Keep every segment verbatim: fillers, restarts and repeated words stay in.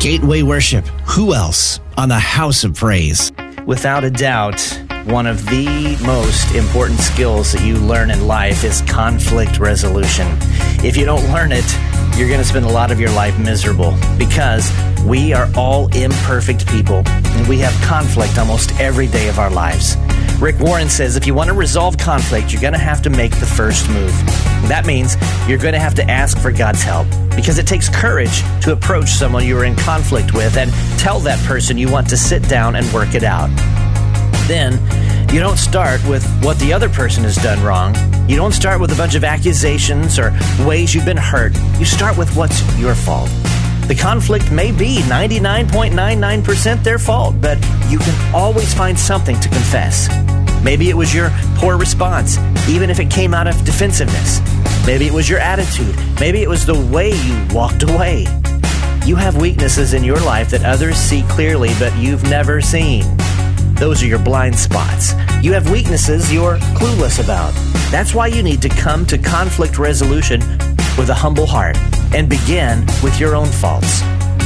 Gateway Worship. Who else on the House of Praise? Without a doubt, one of the most important skills that you learn in life is conflict resolution. If you don't learn it, you're going to spend a lot of your life miserable because we are all imperfect people and we have conflict almost every day of our lives. Rick Warren says if you want to resolve conflict, you're going to have to make the first move. That means you're going to have to ask for God's help because it takes courage to approach someone you're in conflict with and tell that person you want to sit down and work it out. Then, you don't start with what the other person has done wrong. You don't start with a bunch of accusations or ways you've been hurt. You start with what's your fault. The conflict may be ninety-nine point nine nine percent their fault, but you can always find something to confess. Maybe it was your poor response, even if it came out of defensiveness. Maybe it was your attitude. Maybe it was the way you walked away. You have weaknesses in your life that others see clearly, but you've never seen. Those are your blind spots. You have weaknesses you're clueless about. That's why you need to come to conflict resolution with a humble heart and begin with your own faults.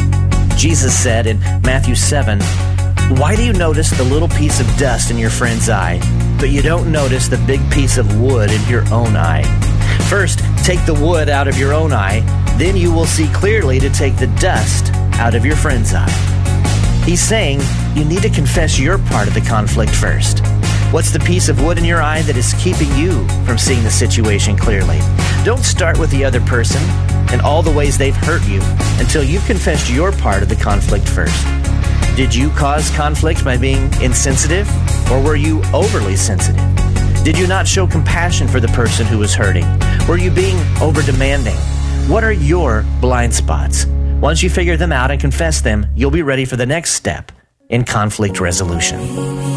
Jesus said in Matthew seven, "Why do you notice the little piece of dust in your friend's eye, but you don't notice the big piece of wood in your own eye? First, take the wood out of your own eye, then you will see clearly to take the dust out of your friend's eye." He's saying you need to confess your part of the conflict first. What's the piece of wood in your eye that is keeping you from seeing the situation clearly? Don't start with the other person and all the ways they've hurt you until you've confessed your part of the conflict first. Did you cause conflict by being insensitive, or were you overly sensitive? Did you not show compassion for the person who was hurting? Were you being over-demanding? What are your blind spots? Once you figure them out and confess them, you'll be ready for the next step in conflict resolution.